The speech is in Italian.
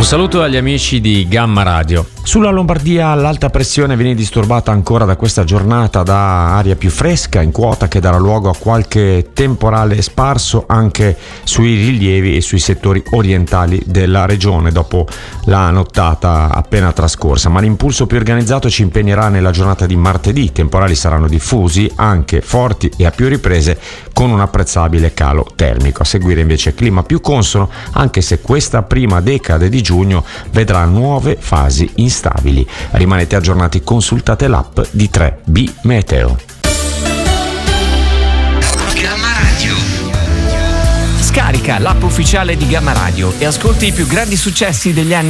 saluto agli amici di Gamma Radio. Sulla Lombardia l'alta pressione viene disturbata ancora da questa giornata da aria più fresca in quota che darà luogo a qualche temporale sparso anche sui rilievi e sui settori orientali della regione dopo la nottata appena trascorsa, ma l'impulso più organizzato ci impegnerà nella giornata di martedì. I temporali saranno diffusi, anche forti e a più riprese, con un apprezzabile calo termico. A seguire invece clima più consono, anche se questa prima decade di giugno vedrà nuove fasi instabili. Rimanete aggiornati, consultate l'app di 3B Meteo. Gamma Radio. Scarica l'app ufficiale di Gamma Radio e ascolti i più grandi successi degli anni